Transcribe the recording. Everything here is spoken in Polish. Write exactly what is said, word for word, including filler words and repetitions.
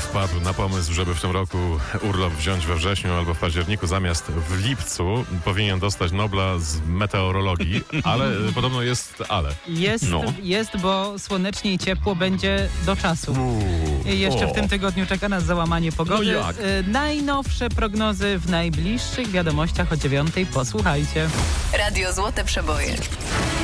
wpadł na pomysł, żeby w tym roku urlop wziąć we wrześniu albo w październiku zamiast w lipcu, powinien dostać Nobla z meteorologii, ale podobno jest ale. Jest, No. jest, bo słonecznie i ciepło będzie do czasu. I jeszcze o. w tym tygodniu czeka nas załamanie pogody. No jak? Y, najnowsze prognozy w najbliższych wiadomościach o dziewiątej. Posłuchajcie. Radio Złote Przeboje.